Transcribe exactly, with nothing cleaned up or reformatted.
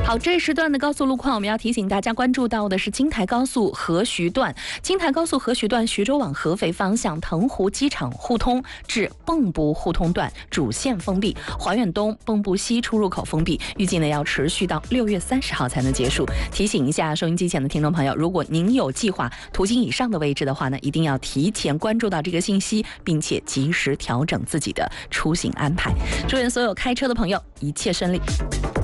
好，这一时段的高速路况，我们要提醒大家关注到的是京台高速合徐段。京台高速合徐段徐州往合肥方向腾湖机场互通至蚌埠互通段主线封闭，华远东、蚌埠西出入口封闭，预计呢要持续到六月三十号才能结束。提醒一下收音机前的听众朋友，如果您有计划途经以上的位置的话呢，一定要提前关注到这个信息，并且及时调整自己的出行安排。祝愿所有开车的朋友一切顺利。